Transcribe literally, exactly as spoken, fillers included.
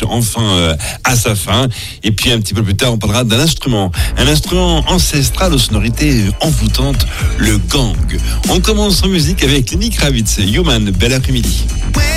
enfin euh, à sa fin. Et puis un petit peu plus tard, on parlera d'un instrument, un instrument ancestral aux sonorités envoûtantes, le gang. On commence en musique avec Lenny Kravitz, Human. Bel après-midi.